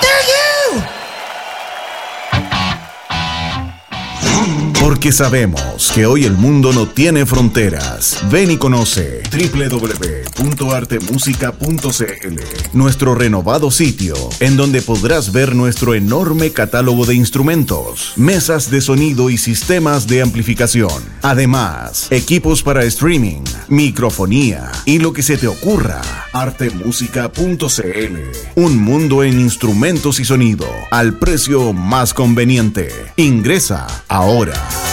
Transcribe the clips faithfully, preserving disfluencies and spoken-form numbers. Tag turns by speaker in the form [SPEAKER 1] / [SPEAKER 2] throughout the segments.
[SPEAKER 1] Porque sabemos que hoy el mundo no tiene fronteras. Ven y conoce doble u doble u doble u punto arte música punto c l, nuestro renovado sitio, en donde podrás ver nuestro enorme catálogo de instrumentos, mesas de sonido y sistemas de amplificación. Además, equipos para streaming, microfonía y lo que se te ocurra. arte música punto c l, un mundo en instrumentos y sonido al precio más conveniente. Ingresa ahora.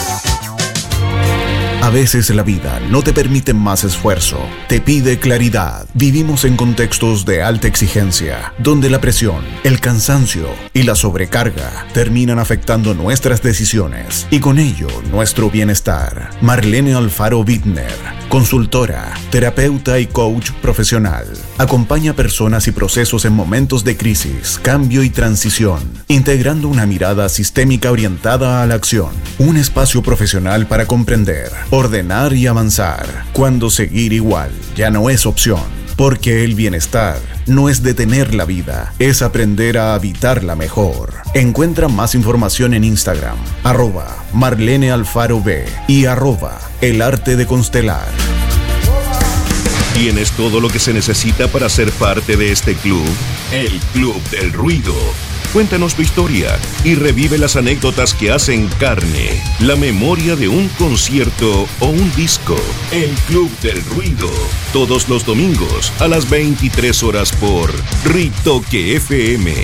[SPEAKER 1] A veces la vida no te permite más esfuerzo, te pide claridad. Vivimos en contextos de alta exigencia, donde la presión, el cansancio y la sobrecarga terminan afectando nuestras decisiones y con ello nuestro bienestar. Marlene Alfaro Wittner, consultora, terapeuta y coach profesional, acompaña personas y procesos en momentos de crisis, cambio y transición, integrando una mirada sistémica orientada a la acción. Un espacio profesional para comprender, ordenar y avanzar, cuando seguir igual ya no es opción. Porque el bienestar no es detener la vida, es aprender a habitarla mejor. Encuentra más información en Instagram, arroba Marlene Alfaro B y arroba El Arte de Constelar.
[SPEAKER 2] ¿Tienes todo lo que se necesita para ser parte de este club? El Club del Ruido. Cuéntanos tu historia y revive las anécdotas que hacen carne la memoria de un concierto o un disco. El Club del Ruido. Todos los domingos a las veintitrés horas por Ritoque F M.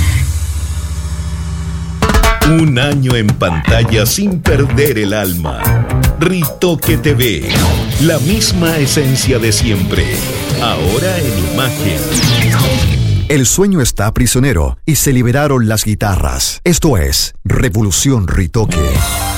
[SPEAKER 2] Un año en pantalla sin perder el alma. Ritoque T V. La misma esencia de siempre. Ahora en imagen.
[SPEAKER 3] El sueño está prisionero y se liberaron las guitarras. Esto es Revolución Ritoque.